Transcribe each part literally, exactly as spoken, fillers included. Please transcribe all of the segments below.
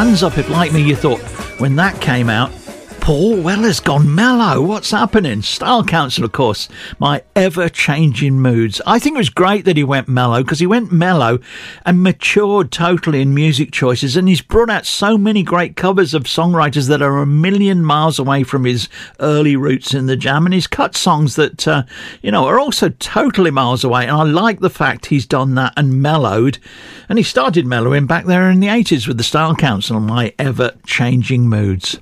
Hands Up If Like Me. You thought, when that came out, Paul Weller's gone mellow. What's happening? Style Council, of course. My ever-changing moods. I think it was great that he went mellow, because he went mellow and matured totally in music choices, and he's brought out so many great covers of songwriters that are a million miles away from his early roots in the Jam, and he's cut songs that, uh, you know, are also totally miles away, and I like the fact he's done that and mellowed, and he started mellowing back there in the eighties with the Style Council. My ever-changing moods.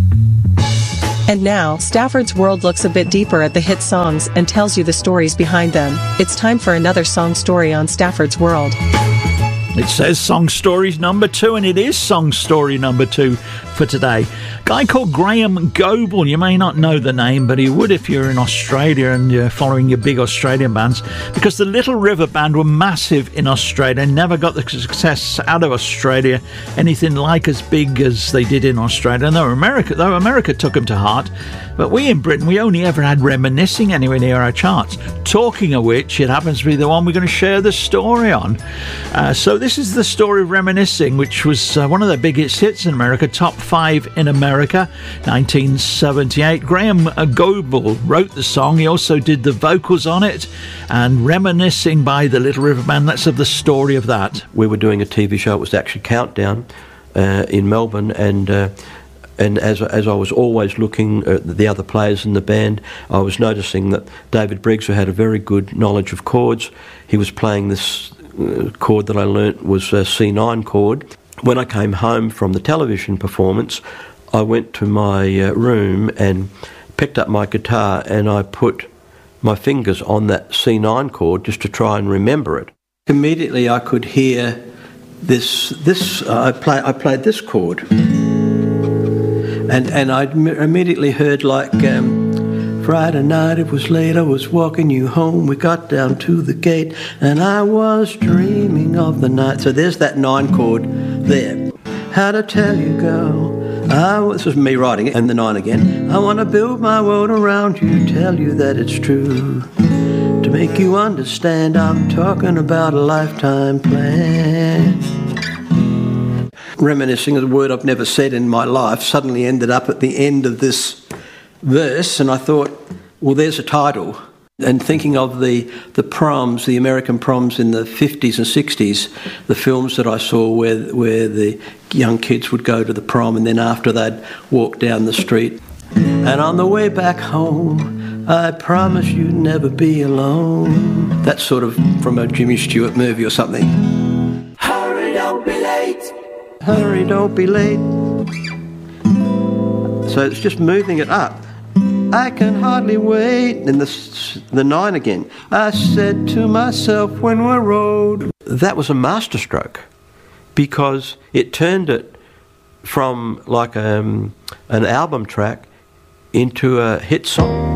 And now, Stafford's World looks a bit deeper at the hit songs and tells you the stories behind them. It's time for another song story on Stafford's World. It says Song Stories number two, and it is Song Story number two for today. A guy called Graham Goble. You may not know the name, but he would if you're in Australia and you're following your big Australian bands, because the Little River Band were massive in Australia and never got the success out of Australia, anything like as big as they did in Australia. And though America, though America took them to heart, but we in Britain, we only ever had Reminiscing anywhere near our charts. Talking of which, it happens to be the one we're going to share the story on. Uh, so this is the story of Reminiscing, which was uh, one of their biggest hits in America, top five in America, nineteen seventy-eight. Graham Goble wrote the song. He also did the vocals on it, and Reminiscing by the Little River Band. Let's have the story of that. We were doing a T V show. It was actually Countdown uh, in Melbourne, and uh, and as as I was always looking at the other players in the band, I was noticing that David Briggs, who had a very good knowledge of chords, he was playing this uh, chord that I learnt was a C nine chord. When I came home from the television performance, I went to my uh, room and picked up my guitar, and I put my fingers on that C nine chord just to try and remember it. Immediately I could hear this, this uh, I, play, I played this chord. And and I immediately heard like, um, Friday night it was late, I was walking you home, we got down to the gate, and I was dreaming of the night. So there's that nine chord there. How to tell you, girl, I, this was me writing it, and the nine again. I want to build my world around you, tell you that it's true. To make you understand, I'm talking about a lifetime plan. Reminiscing is a word I've never said in my life, suddenly ended up at the end of this verse, and I thought, well, there's a title. And thinking of the, the proms, the American proms in the fifties and sixties, the films that I saw where where the young kids would go to the prom, and then after they'd walk down the street. And on the way back home, I promise you'd never be alone. That's sort of from a Jimmy Stewart movie or something. Hurry, don't be late. Hurry, don't be late. So it's just moving it up. I can hardly wait. And the, the nine again. I said to myself when we rode. That was a masterstroke, because it turned it from like um, an album track into a hit song.